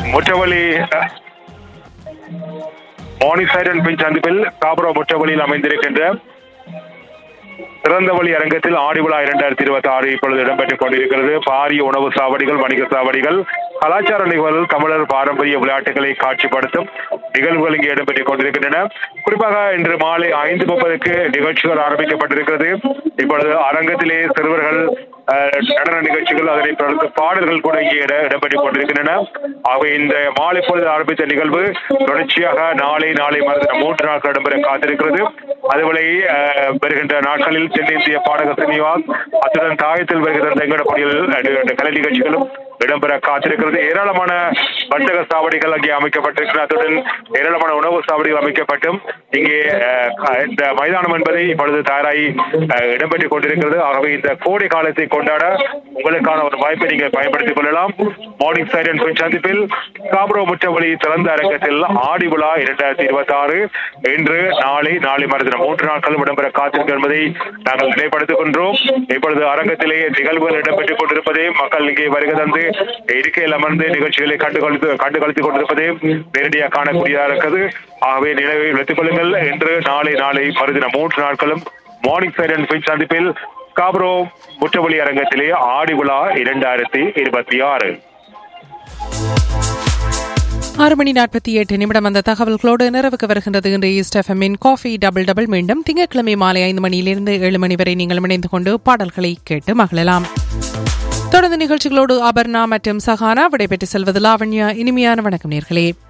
முற்றவழி மானிசைட் and பின் சந்திப்பில் காபரோ முற்றவழியில் அமைந்திருக்கின்ற திறந்த வழி அரங்கத்தில் ஆடி விழா 2026 இப்பொழுது இடம்பெற்றுக் கொண்டிருக்கிறது. பாரிய உணவு சாவடிகள், வணிக சாவடிகள், கலாச்சார நிகழ்வுகள், தமிழர் பாரம்பரிய விளையாட்டுகளை காட்சிப்படுத்தும் நிகழ்வுகள் இங்கே இடம்பெற்றுக் கொண்டிருக்கின்றன. குறிப்பாக இன்று மாலை 5:30 நிகழ்ச்சிகள் ஆரம்பிக்கப்பட்டிருக்கிறது. இப்பொழுது அரங்கத்திலே சிறுவர்கள் நடன நிகழ்ச்சிகள், அதனை தொடர்ந்து பாடல்கள் கூட இங்கே இடம்பெற்றுக் கொண்டிருக்கின்றன. ஆகவே இந்த மாலை பொழுது ஆரம்பித்த நிகழ்வு தொடர்ச்சியாக நாளை மறுதினம் 3 நாட்கள் இடம்பெற காத்திருக்கிறது. அதுபோல வருகின்ற நாட்களில் தென்னிந்திய பாடக சினிவாஸ், அத்துடன் தாயத்தில் வருகின்ற தெங்கடப்படியில் கலை நிகழ்ச்சிகளும் இடம்பெற காத்திருக்கிறது. ஏராளமான வர்த்தக சாவடிகள் அங்கே அமைக்கப்பட்டிருக்கிறது. அத்துடன் ஏராளமான உணவு சாவடிகள் அமைக்கப்பட்டும் இங்கே இந்த மைதானம் என்பதை இப்பொழுது தயாராகி இடம்பெற்றுக் கொண்டிருக்கிறது. ஆகவே இந்த கோடை காலத்தை கொண்டாட உங்களுக்கான ஒரு வாய்ப்பை நீங்கள் பயன்படுத்திக் கொள்ளலாம். மார்னிங் சைட் அண்ட் பின் சந்திப்பில் காபரோ முற்றவழி திறந்த அரங்கத்தில் ஆடி விழா 2026 இன்று நாளை மறுதினம் 3 நாட்களும் இடம்பெற காத்திருக்கிறது என்பதை நாங்கள் நினைப்படுத்துகின்றோம். இப்பொழுது அரங்கத்திலே நிகழ்வுகள் இடம்பெற்றுக் கொண்டிருப்பதே, மக்கள் இங்கே வருகை தந்து இருக்கையில் அமர்ந்து நிகழ்ச்சிகளை கண்டுகளித்துக் கொண்டிருப்பதே நேரடியாக காணக்கூடியதாக இருக்கிறது. ஆகவே நினைவை வைத்துக் கொள்ளுங்கள். இன்று நாளை மறுதினம் 3 நாட்களும் மார்னிங் சைட் அண்ட் பின் சந்திப்பில் காபரோ முற்றவழி அரங்கத்திலே ஆடி விழா 2026. 6:48 அந்த தகவல்களோடு நிறைவுக்கு வருகின்றது இன்று ஈஸ்ட் எஃப்எம்மின் காஃபி டபுள். மீண்டும் திங்கட்கிழமை மாலை 5 மணியிலிருந்து 7 மணி வரை நீங்கள் இணைந்து கொண்டு பாடல்களை கேட்டு மகிழலாம். தொடர்ந்து நிகழ்ச்சிகளோடு அபர்ணா மற்றும் சஹானா விடைபெற்று செல்வது லாவண்யா. இனிமையான வணக்கம் நேர்களே.